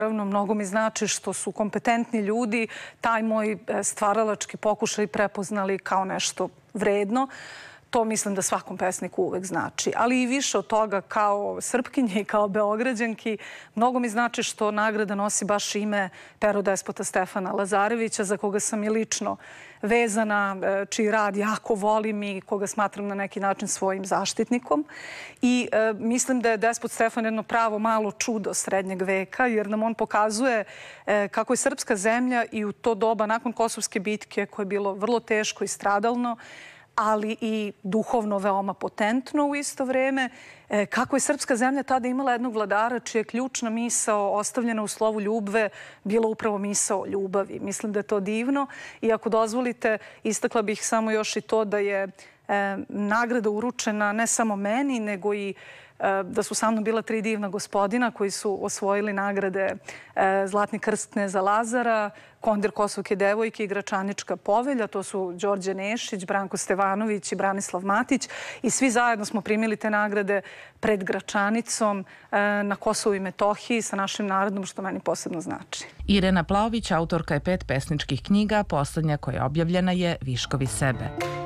Naravno, mnogo mi znači što su kompetentni ljudi taj moj stvaralački pokušaj prepoznali kao nešto vredno. To mislim da svakom pesniku uvek znači. Ali i više od toga, kao Srpkinje i kao Beograđanki, mnogo mi znači što nagrada nosi baš ime pero despota Stefana Lazarevića, za koga sam i lično vezana, čiji rad jako volim i koga smatram na neki način svojim zaštitnikom. I mislim da je despot Stefan jedno pravo malo čudo srednjeg veka, jer nam on pokazuje kako je srpska zemlja i u to doba nakon Kosovske bitke, koje je bilo vrlo teško i stradalno, ali i duhovno veoma potentno u isto vreme, kako je srpska zemlja tada imala jednog vladara čija je ključna misao ostavljena u slovu ljubve bila upravo misao ljubavi. Mislim da je to divno i ako dozvolite, istakla bih samo još i to da je nagrada uručena ne samo meni, nego i da su sa mnom bila 3 divna gospodina koji su osvojili nagrade Zlatni krst kneza Lazara, Kondir Kosovke devojke i Gračanička povelja. To su Đorđe Nešić, Branko Stevanović i Branislav Matić. I svi zajedno smo primili te nagrade pred Gračanicom na Kosovu i Metohiji sa našim narodom, što meni posebno znači. Irena Plaović, autorka je 5 pesničkih knjiga. Poslednja koja je objavljena je Viškovi sebe.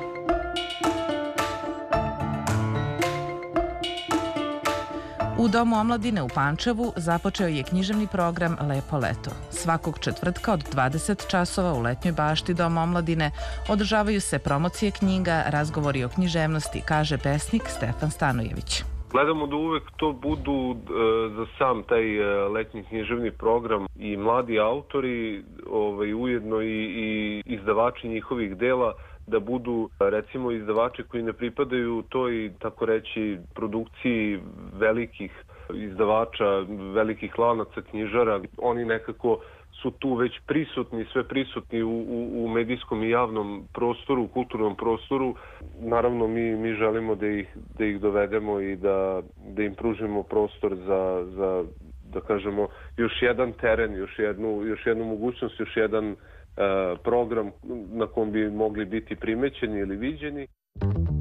U Domu omladine u Pančevu započeo je književni program Lepo leto. Svakog četvrtka od 20 časova u letnjoj bašti Doma omladine održavaju se promocije knjiga, razgovori o književnosti, kaže pesnik Stefan Stanojević. Gledamo da uvek to budu za sam taj letnji književni program i mladi autori, ujedno i izdavači njihovih dela, da budu, recimo, izdavači koji ne pripadaju toj, tako reći, produkciji velikih izdavača, velikih lanaca knjižara. Oni nekako su tu već prisutni, sve prisutni u medijskom i javnom prostoru, u kulturnom prostoru. Naravno, mi želimo da ih dovedemo i da im pružimo prostor za, da kažemo, još jedan teren, još jednu mogućnost, još jedan program na kom bi mogli biti primećeni ili viđeni.